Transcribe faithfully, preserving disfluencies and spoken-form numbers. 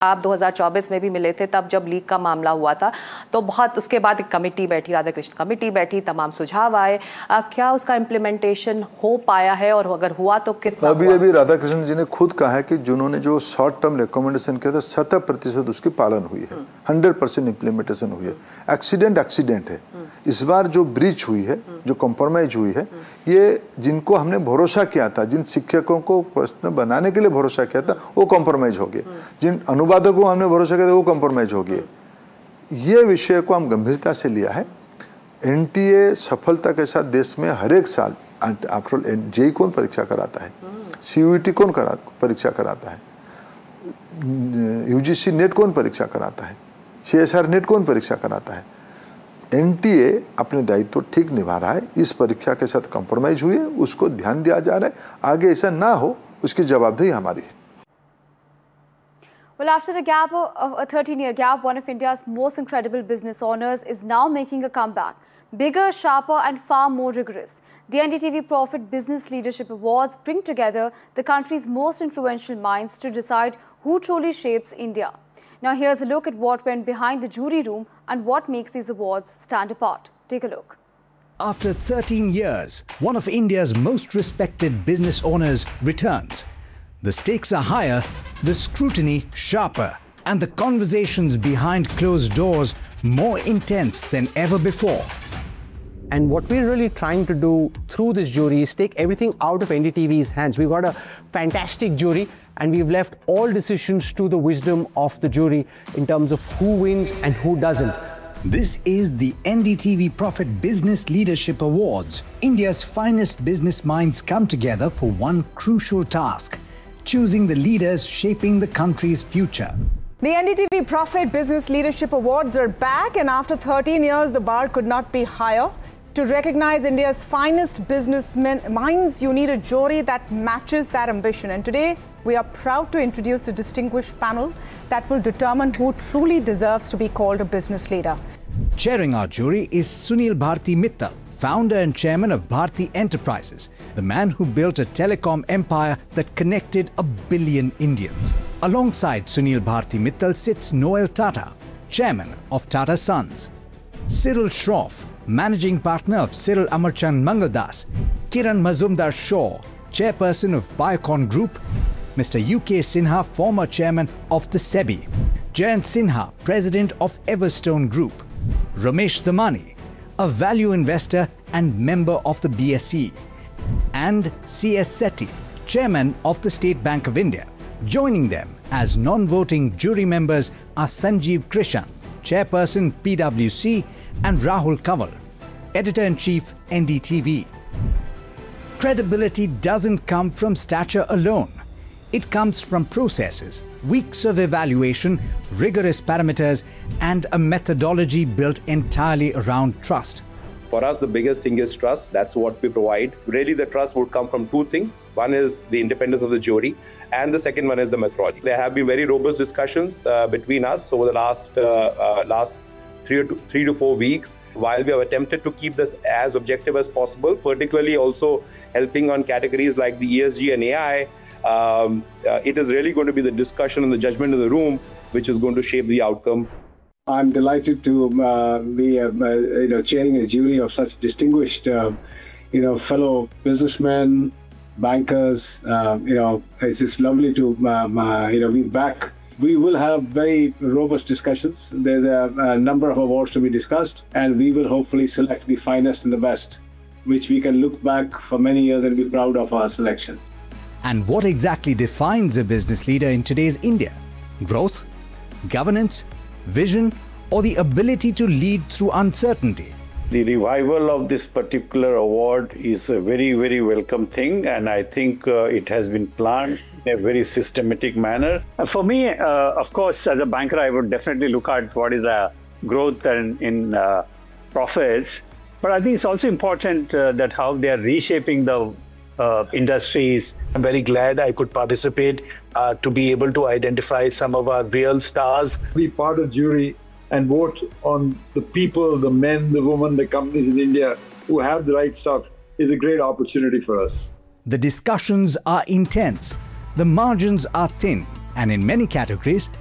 आप दो हज़ार चौबीस में भी मिले थे, तब जब लीक का मामला हुआ था, तो बहुत उसके बाद एक कमेटी बैठी, राधा कृष्ण कमेटी बैठी, तमाम सुझाव आए। आ, क्या उसका इम्प्लीमेंटेशन हो पाया है, और अगर हुआ तो कितना? अभी हुआ? अभी राधा कृष्ण जी ने खुद कहा है कि जिन्होंने जो शॉर्ट टर्म रिकमेंडेशन किया था, सत्तर प्रतिशत उसकी पालन हुई है, हंड्रेड परसेंट इम्प्लीमेंटेशन हुई है। एक्सीडेंट एक्सीडेंट है। इस बार जो ब्रीच हुई है, जो कॉम्प्रोमाइज हुई है, ये जिनको हमने भरोसा किया था, जिन शिक्षकों को प्रश्न बनाने के लिए भरोसा किया था, वो कॉम्प्रोमाइज हो गए। जिन अनुवादकों को हमने भरोसा किया था, वो कॉम्प्रोमाइज हो गए। ये विषय को हम गंभीरता से लिया है। एनटीए सफलता के साथ देश में हर एक साल, आफ्टर ऑल जेई कौन परीक्षा कराता है, सीयूईटी कौन करा परीक्षा कराता है, यूजीसी नेट कौन परीक्षा कराता है, सीएसआर नेट कौन परीक्षा कराता है। एनटीए अपने दायित्व तो ठीक निभा रहा है। इस परीक्षा के साथ कॉम्प्रोमाइज हुई है, उसको ध्यान दिया जा रहा है। आगे ऐसा ना हो, उसकी जवाबदेही हमारी है। Well, after a gap of a thirteen-year gap, one of India's most incredible business owners is now making a comeback. Bigger, sharper and far more rigorous. The N D T V Profit Business Leadership Awards bring together the country's most influential minds to decide who truly shapes India. Now here's a look at what went behind the jury room and what makes these awards stand apart. Take a look. After thirteen years, one of India's most respected business owners returns. The stakes are higher, the scrutiny sharper, and the conversations behind closed doors more intense than ever before. And what we're really trying to do through this jury is take everything out of N D T V's hands. We've got a fantastic jury, and we've left all decisions to the wisdom of the jury in terms of who wins and who doesn't. This is the N D T V Profit Business Leadership Awards. India's finest business minds come together for one crucial task: choosing the leaders shaping the country's future. The N D T V Profit Business Leadership Awards are back, and after thirteen years, the bar could not be higher. To recognize India's finest businessmen minds, you need a jury that matches that ambition. And today, we are proud to introduce a distinguished panel that will determine who truly deserves to be called a business leader. Chairing our jury is Sunil Bharti Mittal, founder and chairman of Bharti Enterprises, the man who built a telecom empire that connected a billion Indians. Alongside Sunil Bharti Mittal sits Noel Tata, chairman of Tata Sons, Cyril Shroff, managing partner of Cyril Amarchand Mangaldas, Kiran Mazumdar Shaw, chairperson of Biocon Group, Mister U K Sinha, former chairman of the SEBI, Jayant Sinha, president of Everstone Group, Ramesh Damani, a value investor and member of the B S E, and C S Sethi, chairman of the State Bank of India. Joining them as non-voting jury members are Sanjeev Krishan, chairperson P W C, and Rahul Kanwal, editor-in-chief N D T V. Credibility doesn't come from stature alone. It comes from processes, weeks of evaluation, rigorous parameters, and a methodology built entirely around trust. For us, the biggest thing is trust. That's what we provide. Really, the trust would come from two things. One is the independence of the jury, and the second one is the methodology. There have been very robust discussions uh, between us over the last uh, uh, last three to three to four weeks. While we have attempted to keep this as objective as possible, particularly also helping on categories like the E S G and A I, um, uh, it is really going to be the discussion and the judgment in the room which is going to shape the outcome. I'm delighted to uh, be, uh, uh, you know, chairing a jury of such distinguished, uh, you know, fellow businessmen, bankers. Uh, you know, it's just lovely to, um, uh, you know, be back. We will have very robust discussions. There's a, a number of awards to be discussed, and we will hopefully select the finest and the best, which we can look back for many years and be proud of our selection. And what exactly defines a business leader in today's India? Growth, governance, vision, or the ability to lead through uncertainty? The revival of this particular award is a very, very welcome thing, and I think uh, it has been planned in a very systematic manner. For me, uh, of course, as a banker, I would definitely look at what is the growth in, in uh, profits. But I think it's also important uh, that how they are reshaping the uh, industries. I'm very glad I could participate uh, to be able to identify some of our real stars. Be part of jury and vote on the people, the men, the women, the companies in India who have the right stuff is a great opportunity for us. The discussions are intense, the margins are thin, and in many categories,